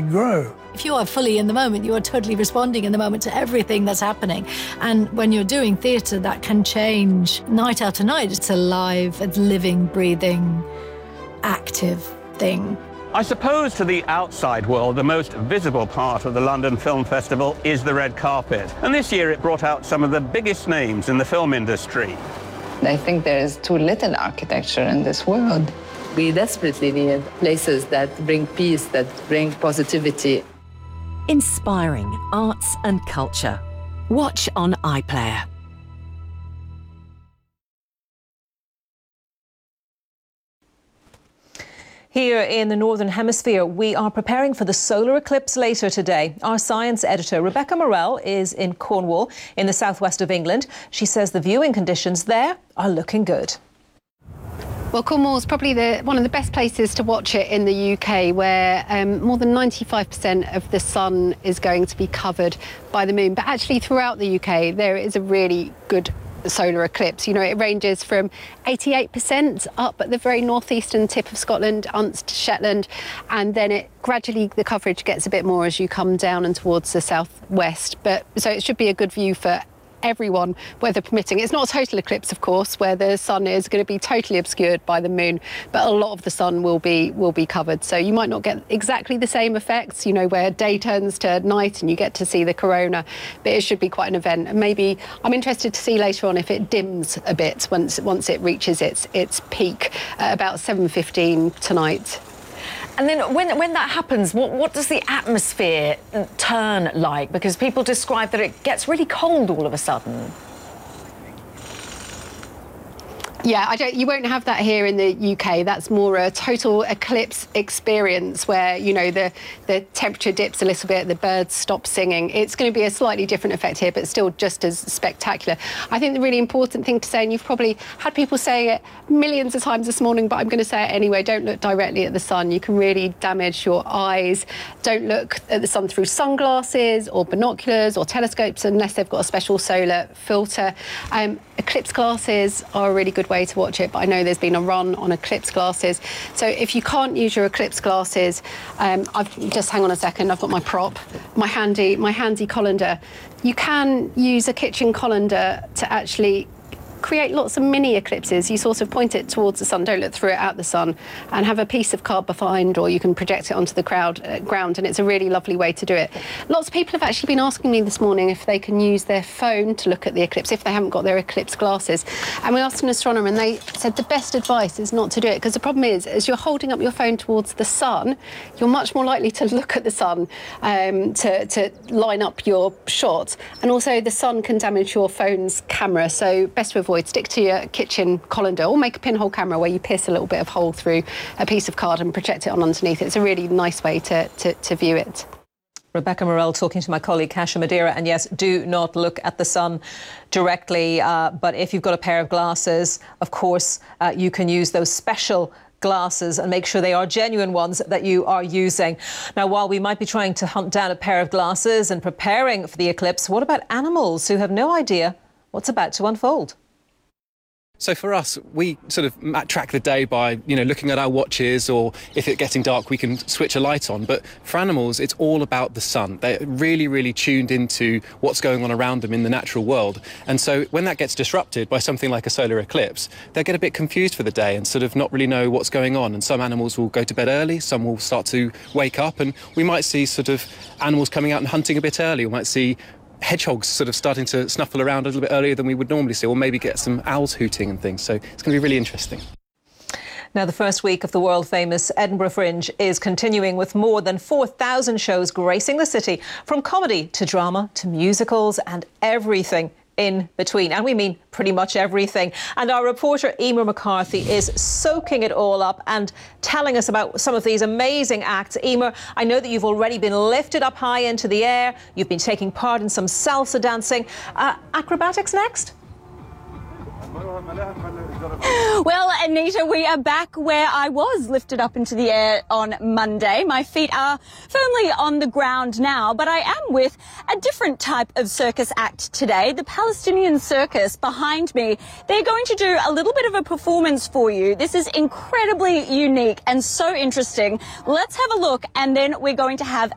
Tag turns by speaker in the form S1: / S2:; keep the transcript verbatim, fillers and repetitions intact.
S1: grow.
S2: If you are fully in the moment, you are totally responding in the moment to everything that's happening. And when you're doing theatre, that can change night after night. It's a live, it's living, breathing, active thing.
S3: I suppose to the outside world, the most visible part of the London Film Festival is the red carpet. And this year it brought out some of the biggest names in the film industry.
S4: I think there is too little architecture in this world. We desperately need places that bring peace, that bring positivity.
S5: Inspiring arts and culture. Watch on iPlayer. Here in the Northern Hemisphere, we are preparing for the solar eclipse later today. Our science editor, Rebecca Morell, is in Cornwall, in the southwest of England. She says the viewing conditions there are looking good.
S6: Well, Cornwall is probably the, one of the best places to watch it in the U K, where um, more than ninety-five percent of the sun is going to be covered by the moon. But actually, throughout the U K, there is a really good solar eclipse. You know, it ranges from eighty-eight percent up at the very northeastern tip of Scotland, Unst, Shetland, and then it gradually, the coverage gets a bit more as you come down and towards the southwest. But so it should be a good view for everyone, weather permitting. It's not a total eclipse, of course, where the sun is going to be totally obscured by the moon, but a lot of the sun will be will be covered. So you might not get exactly the same effects, you know, where day turns to night and you get to see the corona, but it should be quite an event. And maybe I'm interested to see later on if it dims a bit once once it reaches its its peak at about seven fifteen tonight.
S5: And then when, when that happens, what, what does the atmosphere turn like? Because people describe that it gets really cold all of a sudden.
S6: Yeah, I don't, you won't have that here in the U K. That's more a total eclipse experience where, you know, the, the temperature dips a little bit, the birds stop singing. It's going to be a slightly different effect here, but still just as spectacular. I think the really important thing to say, and you've probably had people saying it millions of times this morning, but I'm going to say it anyway, don't look directly at the sun. You can really damage your eyes. Don't look at the sun through sunglasses or binoculars or telescopes unless they've got a special solar filter. Um, eclipse glasses are a really good way to watch it, but I know there's been a run on eclipse glasses. So if you can't use your eclipse glasses, um, I've just hang on a second. I've got my prop, my handy, my handy colander. You can use a kitchen colander to actually create lots of mini eclipses. You sort of point it towards the sun, don't look through it at the sun, and have a piece of card behind, or you can project it onto the crowd, uh, ground, and it's a really lovely way to do it. Lots of people have actually been asking me this morning if they can use their phone to look at the eclipse, if they haven't got their eclipse glasses. And we asked an astronomer, and they said the best advice is not to do it, because the problem is, as you're holding up your phone towards the sun, you're much more likely to look at the sun um, to, to line up your shot, and also the sun can damage your phone's camera, so best to avoid. Stick to your kitchen colander, or make a pinhole camera where you pierce a little bit of hole through a piece of card and project it on underneath. It's a really nice way to, to, to view it.
S5: Rebecca Morell talking to my colleague Kasia Madeira. And yes, do not look at the sun directly, uh, but if you've got a pair of glasses, of course, uh, you can use those special glasses and make sure they are genuine ones that you are using. Now, while we might be trying to hunt down a pair of glasses and preparing for the eclipse, what about animals who have no idea what's about to unfold?
S7: So for us, we sort of track the day by, you know, looking at our watches, or if it's getting dark, we can switch a light on. But for animals, it's all about the sun. They're really, really tuned into what's going on around them in the natural world. And so when that gets disrupted by something like a solar eclipse, they get a bit confused for the day and sort of not really know what's going on. And some animals will go to bed early, some will start to wake up, and we might see sort of animals coming out and hunting a bit early. We might see hedgehogs sort of starting to snuffle around a little bit earlier than we would normally see, or maybe get some owls hooting and things. So it's going to be really interesting.
S5: Now, the first week of the world-famous Edinburgh Fringe is continuing with more than four thousand shows gracing the city, from comedy to drama to musicals and everything in between. And we mean pretty much everything. And our reporter Emer McCarthy is soaking it all up and telling us about some of these amazing acts. Emer, I know that you've already been lifted up high into the air. You've been taking part in some salsa dancing. Uh, acrobatics next?
S8: Well, Anita, we are back where I was lifted up into the air on Monday. My feet are firmly on the ground now, but I am with a different type of circus act today. The Palestinian Circus behind me. They're going to do a little bit of a performance for you. This is incredibly unique and so interesting. Let's have a look, and then we're going to have